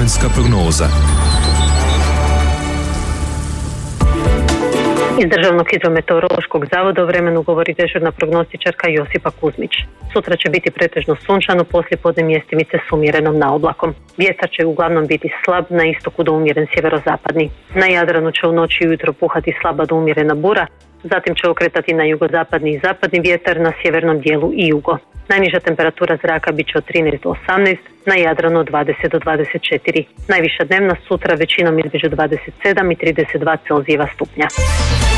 vremenska prognoza. Iz Državnog hidrometeorološkog zavoda o vremenu govori dežurna prognostičarka Josipa Kuzmić. Sutra će biti pretežno sunčano, poslijepodne mjestimice s umjerenom naoblakom. Vjetar će uglavnom biti slab, na istoku do umjeren sjeverozapadni. Na Jadranu će u noći i ujutro puhati slaba do umjerena bura, zatim će okretati na jugozapadni i zapadni vjetar, na sjevernom dijelu i jugo. Najniža temperatura zraka bit će od 13 do 18, na Jadranu od 20 do 24. Najviša dnevna sutra većinom između 27 i 32 Celzijeva stupnja.